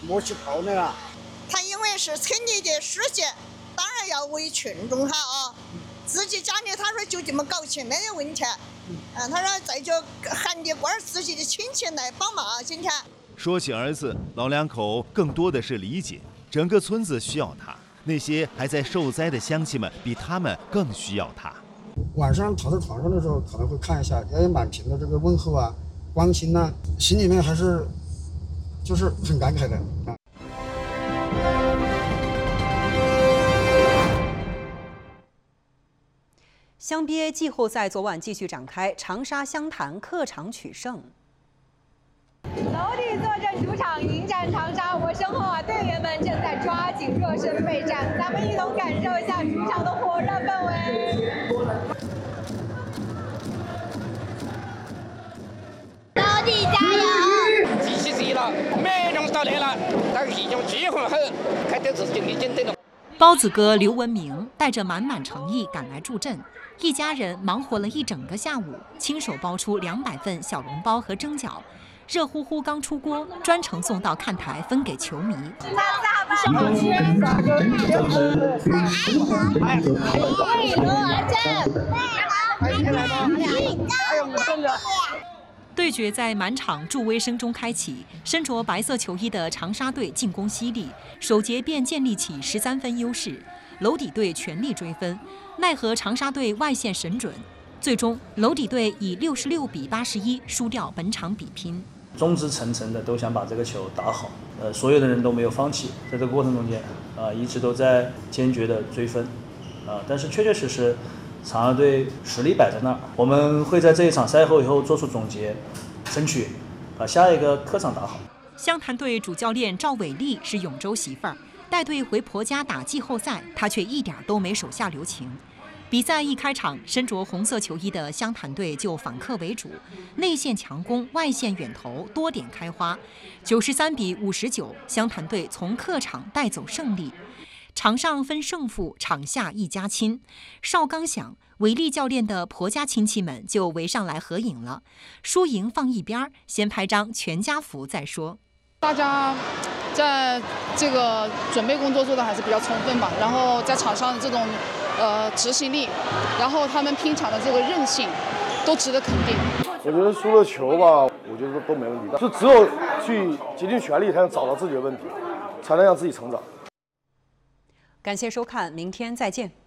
莫去泡那个。 他因为是村里的书记，当然要为群众好啊。自己家里他说就这么搞钱没得问题。他说再叫喊的官儿自己的亲戚来帮忙。今天说起儿子，老两口更多的是理解，整个村子需要他，那些还在受灾的乡亲们比他们更需要他。 晚上躺在床上的时候，可能会看一下，也满屏的这个问候啊、关心呐，心里面还是就是很感慨的啊。 乡憋季后赛昨晚继续展开，长沙湘潭客场取胜。 娄底坐镇主场迎战长沙，我身后队员们正在抓紧热身备战，咱们一同感受一下主场的火热氛围。 娄底加油！ 继续热了，没弄到来了，但是已经激很狠，看得自己已经得了。 包子哥刘文明带着满满诚意赶来助阵，一家人忙活了一整个下午，亲手包出200份小笼包和蒸饺，热乎乎刚出锅，专程送到看台分给球迷。对决在满场助威声中开启，身着白色球衣的长沙队进攻犀利，首节便建立起13分优势。娄底队全力追分，奈何长沙队外线神准，最终娄底队以66比81输掉本场比拼。 众志成城的都想把这个球打好，所有的人都没有放弃，在这个过程中间一直都在坚决的追分，但是确确实实长沙队实力摆在那儿，我们会在这一场赛后以后做出总结，争取把下一个客场打好。 湘潭队主教练赵伟丽是永州媳妇儿，带队回婆家打季后赛，她却一点都没手下留情。比赛一开场，身着红色球衣的湘潭队就反客为主，内线强攻，外线远投，多点开花。93比59，湘潭队从客场带走胜利。场上分胜负，场下一家亲。哨刚响，韦力教练的婆家亲戚们就围上来合影了。输赢放一边，先拍张全家福再说。 大家在这个准备工作做的还是比较充分吧，然后在场上的这种执行力，然后他们拼场的这个韧性，都值得肯定。 我觉得输了球吧，我觉得都没问题的，就只有去竭尽全力才能找到自己的问题，才能让自己成长。 感谢收看，明天再见。